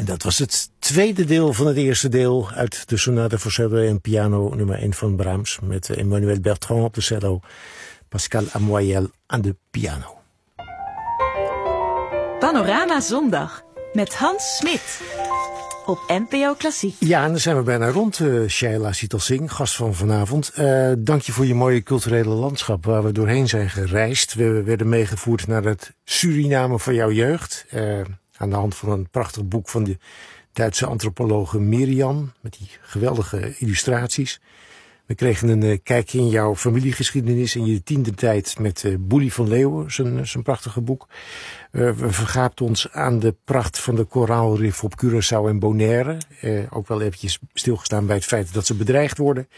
Dat was het tweede deel van het eerste deel uit de sonate voor cello en piano nummer 1 van Brahms. Met Emmanuel Bertrand op de cello, Pascal Amoyel aan de piano. Panorama Zondag met Hans Smit op NPO Klassiek. Ja, en dan zijn we bijna rond, Shaila Sital-Singh, gast van vanavond. Dank je voor je mooie culturele landschap waar we doorheen zijn gereisd. We werden meegevoerd naar het Suriname van jouw jeugd. Aan de hand van een prachtig boek van de Duitse antropologe Miriam, met die geweldige illustraties. We kregen een kijkje in jouw familiegeschiedenis in je tiendertijd met Boelie van Leeuwen, zijn prachtige boek. We vergaapten ons aan de pracht van de koraalrif op Curaçao en Bonaire. Ook wel eventjes stilgestaan bij het feit dat ze bedreigd worden.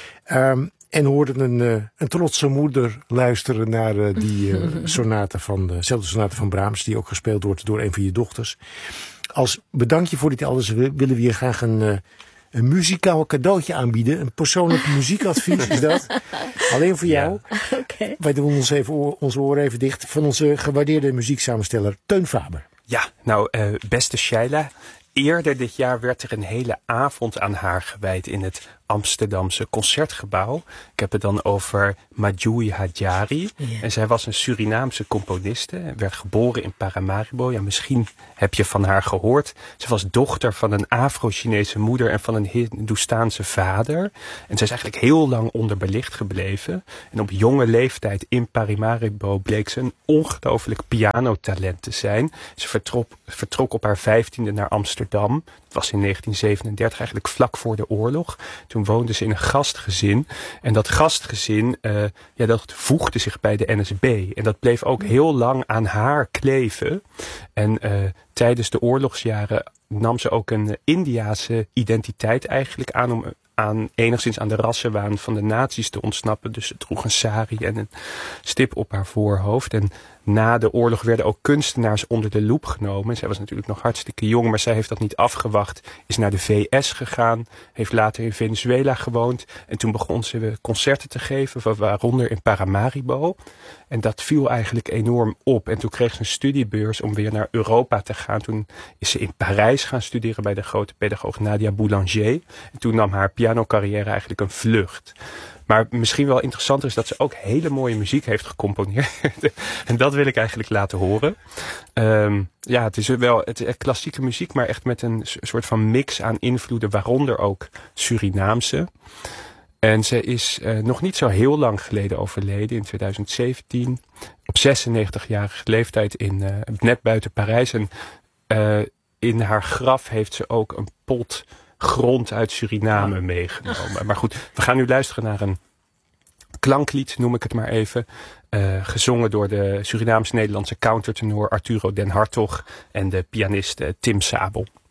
En hoorden een trotse moeder luisteren naar die dezelfde sonate van Brahms, die ook gespeeld wordt door een van je dochters. Als bedankje voor dit alles willen we je graag een muzikaal cadeautje aanbieden. Een persoonlijk muziekadvies is dat. Alleen voor jou. Ja. Okay. Wij doen onze oren even dicht. Van onze gewaardeerde muzieksamensteller Teun Faber. Ja, nou beste Shaila. Eerder dit jaar werd er een hele avond aan haar gewijd in het Amsterdamse Concertgebouw. Ik heb het dan over Madjoui Hadjari. Yeah. En zij was een Surinaamse componiste. Werd geboren in Paramaribo. Ja, misschien heb je van haar gehoord. Ze was dochter van een Afro-Chinese moeder en van een Hindoestaanse vader. En zij is eigenlijk heel lang onderbelicht gebleven. En op jonge leeftijd in Paramaribo bleek ze een ongelooflijk pianotalent te zijn. Ze vertrok op haar 15e naar Amsterdam. Dat was in 1937, eigenlijk vlak voor de oorlog. Toen woonde ze in een gastgezin. En dat gastgezin, dat voegde zich bij de NSB. En dat bleef ook heel lang aan haar kleven. En tijdens de oorlogsjaren nam ze ook een Indiase identiteit eigenlijk aan om enigszins aan de rassenwaan van de nazi's te ontsnappen. Dus ze droeg een sari en een stip op haar voorhoofd. En na de oorlog werden ook kunstenaars onder de loep genomen. Zij was natuurlijk nog hartstikke jong, maar zij heeft dat niet afgewacht. Is naar de VS gegaan, heeft later in Venezuela gewoond. En toen begon ze concerten te geven, waaronder in Paramaribo. En dat viel eigenlijk enorm op. En toen kreeg ze een studiebeurs om weer naar Europa te gaan. Toen is ze in Parijs gaan studeren bij de grote pedagoog Nadia Boulanger. En toen nam haar pianocarrière eigenlijk een vlucht. Maar misschien wel interessanter is dat ze ook hele mooie muziek heeft gecomponeerd. En dat wil ik eigenlijk laten horen. Het is wel klassieke muziek, maar echt met een soort van mix aan invloeden, waaronder ook Surinaamse. En ze is nog niet zo heel lang geleden overleden, in 2017. Op 96-jarige leeftijd net buiten Parijs. En in haar graf heeft ze ook een pot grond uit Suriname meegenomen. Maar goed, we gaan nu luisteren naar een klanklied, noem ik het maar even. Gezongen door de Surinaams-Nederlandse countertenor Arturo den Hartog en de pianist Tim Sabel.